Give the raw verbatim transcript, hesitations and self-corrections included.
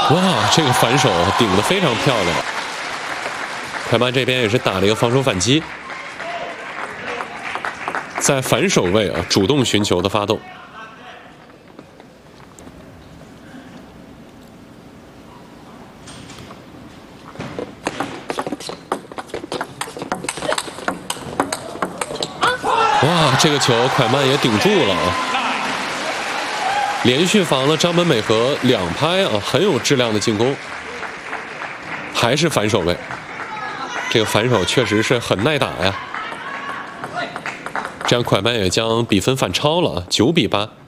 哇，这个反手顶得非常漂亮。快曼这边也是打了一个防守反击，在反手位啊主动寻求的发动。哇，这个球快曼也顶住了啊！连续防了张本美和两拍啊，很有质量的进攻，还是反手位。这个反手确实是很耐打呀。这样快曼也将比分反超了啊，九比八。